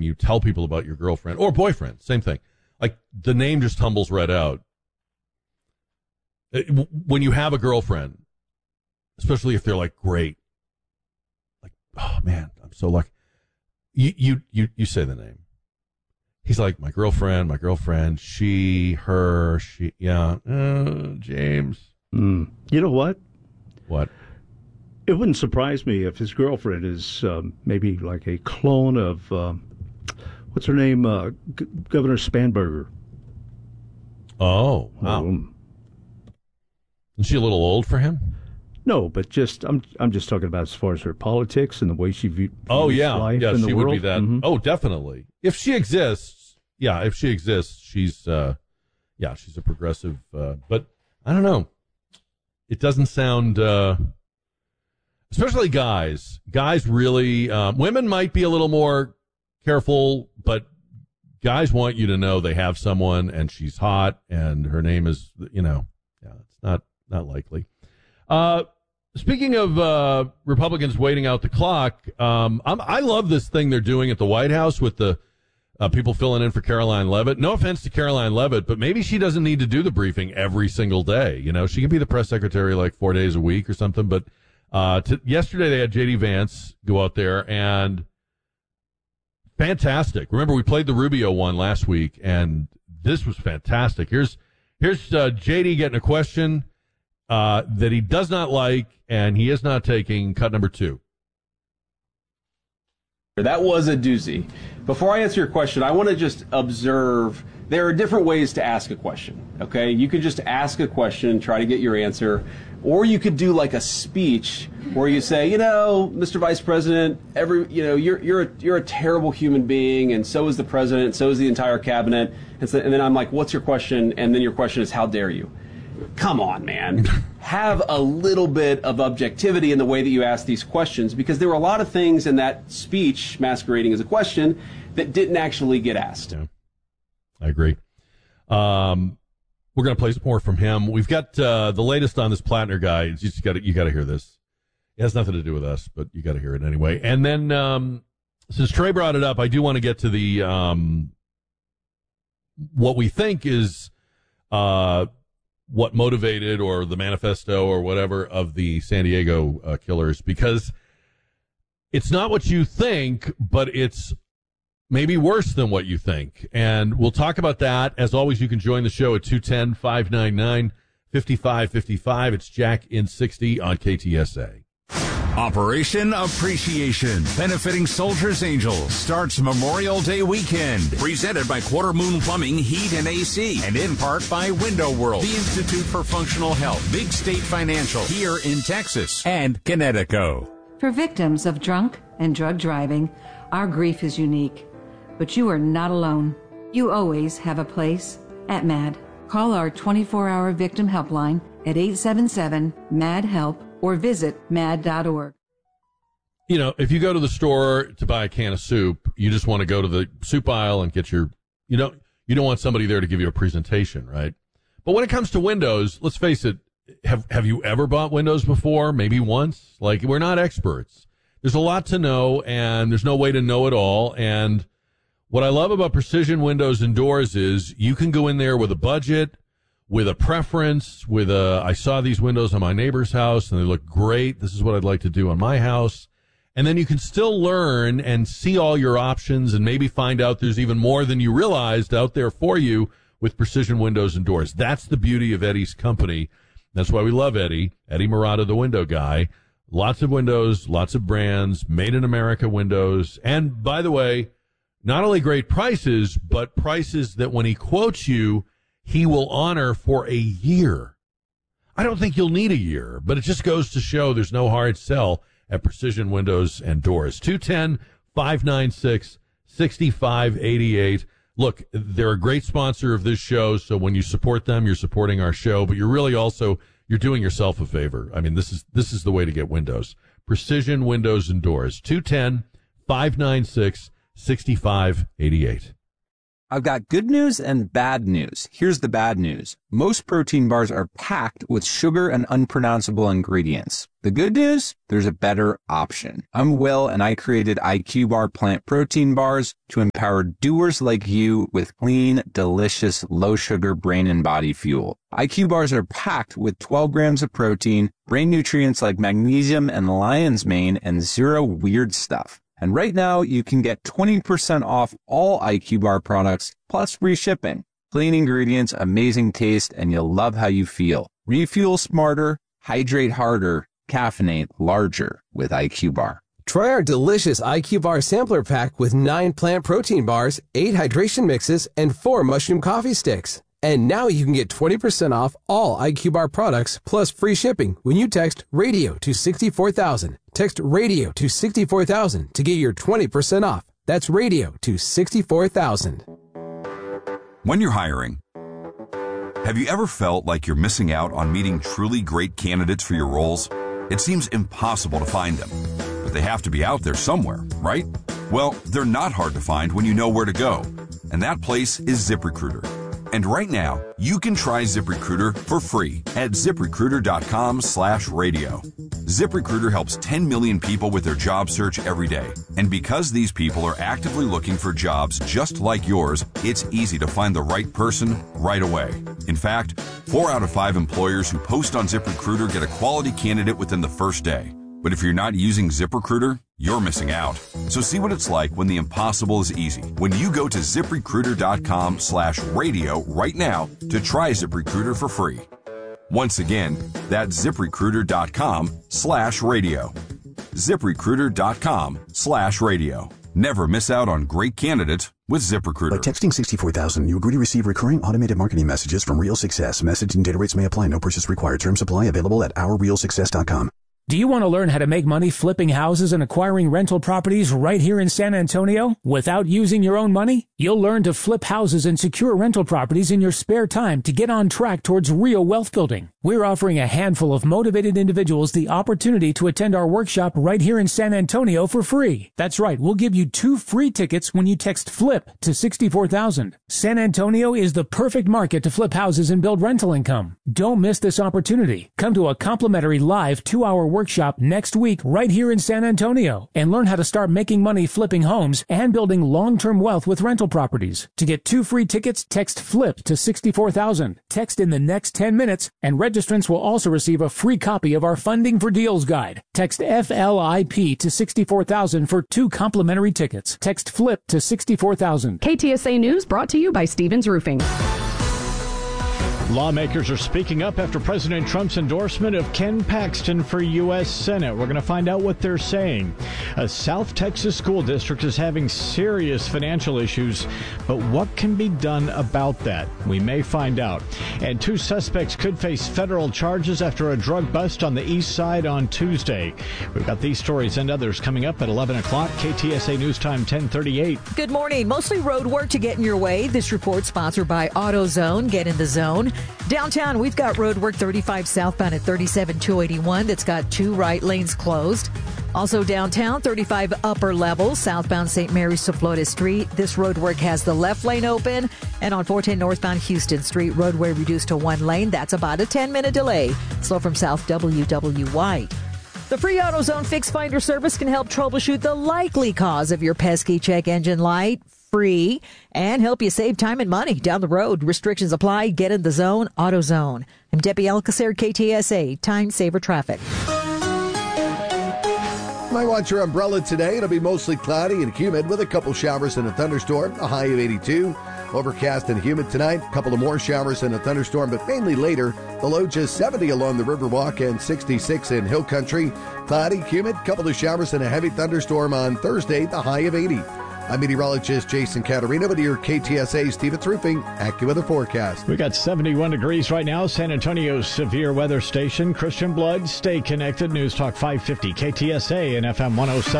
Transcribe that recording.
you tell people about your girlfriend or boyfriend, same thing. Like, the name just tumbles right out. When you have a girlfriend, especially if they're like great, like, oh man, I'm so lucky. You say the name. He's like, my girlfriend, she, her, she, yeah, James. You know what? What? It wouldn't surprise me if his girlfriend is maybe like a clone of, what's her name? Governor Spanberger. Oh, wow. Is she a little old for him? No, but just I'm just talking about as far as her politics and the way she views life in the she world. Would be that. Mm-hmm. Oh, definitely. If she exists, she's she's a progressive. But I don't know. It doesn't sound, especially guys. Guys really, women might be a little more careful, but guys want you to know they have someone and she's hot and her name is, it's not likely. Speaking of Republicans waiting out the clock, I love this thing they're doing at the White House with the people filling in for Caroline Leavitt. No offense to Caroline Leavitt, but maybe she doesn't need to do the briefing every single day. She can be the press secretary like 4 days a week or something. But yesterday they had J.D. Vance go out there, and fantastic. Remember, we played the Rubio one last week, and this was fantastic. Here's J.D. getting a question that he does not like, and he is not taking. Cut number 2. That was a doozy. Before I answer your question, I want to just observe there are different ways to ask a question, okay? You could just ask a question, try to get your answer, or you could do like a speech where you say, Mr. Vice President, you're a terrible human being, and so is the president, and so is the entire cabinet. And then I'm like, what's your question? And then your question is, how dare you? Come on, man. Have a little bit of objectivity in the way that you ask these questions, because there were a lot of things in that speech masquerading as a question that didn't actually get asked. Yeah, I agree. We're going to play some more from him. We've got the latest on this Plattner guy. You got to hear this. It has nothing to do with us, but you got to hear it anyway. And then since Trey brought it up, I do want to get to the what we think is what motivated, or the manifesto or whatever, of the San Diego killers, because it's not what you think, but it's maybe worse than what you think. And we'll talk about that. As always, you can join the show at 210-599-5555. It's Jack in 60 on KTSA. Operation Appreciation, benefiting Soldiers Angels, starts Memorial Day weekend. Presented by Quarter Moon Plumbing, Heat, and AC. And in part by Window World, the Institute for Functional Health, Big State Financial, here in Texas, and Connecticut. For victims of drunk and drug driving, our grief is unique. But you are not alone. You always have a place at MAD. Call our 24-hour victim helpline at 877-MAD-HELP or visit mad.org. If you go to the store to buy a can of soup, you just want to go to the soup aisle and get you don't want somebody there to give you a presentation, right? But when it comes to windows, let's face it, have you ever bought windows before? Maybe once? Like, we're not experts. There's a lot to know, and there's no way to know it all. And what I love about Precision Windows and Doors is you can go in there with a budget, with a preference, I saw these windows on my neighbor's house and they look great. This is what I'd like to do on my house. And then you can still learn and see all your options and maybe find out there's even more than you realized out there for you with Precision Windows and Doors. That's the beauty of Eddie's company. That's why we love Eddie Murata, the window guy. Lots of windows, lots of brands, made in America windows. And by the way, not only great prices, but prices that when he quotes you, he will honor for a year. I don't think you'll need a year, but it just goes to show there's no hard sell at Precision Windows and Doors. 210-596-6588. Look, they're a great sponsor of this show, so when you support them, you're supporting our show, but you're really also, you're doing yourself a favor. I mean, this is the way to get windows. Precision Windows and Doors. 210-596-6588. I've got good news and bad news. Here's the bad news. Most protein bars are packed with sugar and unpronounceable ingredients. The good news? There's a better option. I'm Will, and I created IQ Bar plant protein bars to empower doers like you with clean, delicious, low-sugar brain and body fuel. IQ bars are packed with 12 grams of protein, brain nutrients like magnesium and lion's mane, and zero weird stuff. And right now, you can get 20% off all IQ Bar products, plus free shipping. Clean ingredients, amazing taste, and you'll love how you feel. Refuel smarter, hydrate harder, caffeinate larger with IQ Bar. Try our delicious IQ Bar sampler pack with 9 plant protein bars, 8 hydration mixes, and 4 mushroom coffee sticks. And now you can get 20% off all IQ Bar products plus free shipping when you text RADIO to 64,000. Text RADIO to 64,000 to get your 20% off. That's RADIO to 64,000. When you're hiring, have you ever felt like you're missing out on meeting truly great candidates for your roles? It seems impossible to find them, but they have to be out there somewhere, right? Well, they're not hard to find when you know where to go, and that place is ZipRecruiter. And right now, you can try ZipRecruiter for free at ZipRecruiter.com/radio. ZipRecruiter helps 10 million people with their job search every day. And because these people are actively looking for jobs just like yours, it's easy to find the right person right away. In fact, 4 out of 5 employers who post on ZipRecruiter get a quality candidate within the first day. But if you're not using ZipRecruiter, you're missing out. So see what it's like when the impossible is easy. When you go to ZipRecruiter.com/radio right now to try ZipRecruiter for free. Once again, that's ZipRecruiter.com/radio. ZipRecruiter.com/radio. Never miss out on great candidates with ZipRecruiter. By texting 64,000, you agree to receive recurring automated marketing messages from Real Success. Message and data rates may apply. No purchase required. Terms apply. Available at OurRealSuccess.com. Do you want to learn how to make money flipping houses and acquiring rental properties right here in San Antonio without using your own money? You'll learn to flip houses and secure rental properties in your spare time to get on track towards real wealth building. We're offering a handful of motivated individuals the opportunity to attend our workshop right here in San Antonio for free. That's right, we'll give you 2 free tickets when you text FLIP to 64,000. San Antonio is the perfect market to flip houses and build rental income. Don't miss this opportunity. Come to a complimentary live 2-hour workshop next week right here in San Antonio and learn how to start making money flipping homes and building long-term wealth with rental properties. To get 2 free tickets, text FLIP to 64,000. Text in the next 10 minutes and registrants will also receive a free copy of our Funding for Deals guide. Text FLIP to 64,000 for 2 complimentary tickets. Text FLIP to 64,000. KTSA News brought to you by Stevens Roofing. Lawmakers are speaking up after President Trump's endorsement of Ken Paxton for U.S. Senate. We're going to find out what they're saying. A South Texas school district is having serious financial issues, but what can be done about that? We may find out. And 2 suspects could face federal charges after a drug bust on the east side on Tuesday. We've got these stories and others coming up at 11 o'clock. KTSA News Time 1038. Good morning. Mostly road work to get in your way. This report sponsored by AutoZone. Get in the zone. Downtown, we've got road work 35 southbound at 37-281 that's got 2 right lanes closed. Also downtown, 35 upper level, southbound St. Mary's to Florida Street. This road work has the left lane open. And on 410 northbound Houston Street, roadway reduced to 1 lane. That's about a 10-minute delay. Slow from South W.W. White. The free AutoZone Fix Finder service can help troubleshoot the likely cause of your pesky check engine light. Free and help you save time and money down the road. Restrictions apply. Get in the zone. AutoZone. I'm Debbie Alcacer, KTSA. Time Saver Traffic. Might want your umbrella today. It'll be mostly cloudy and humid with a couple showers and a thunderstorm. A high of 82. Overcast and humid tonight. A couple of more showers and a thunderstorm, but mainly later. The low just 70 along the Riverwalk and 66 in Hill Country. Cloudy, humid, couple of showers and a heavy thunderstorm on Thursday. The high of 80. I'm meteorologist Jason Caterina with your KTSA Stevens Roofing AccuWeather forecast. We got 71 degrees right now. San Antonio's severe weather station. Christian Blood, stay connected. News Talk 550 KTSA and FM 107.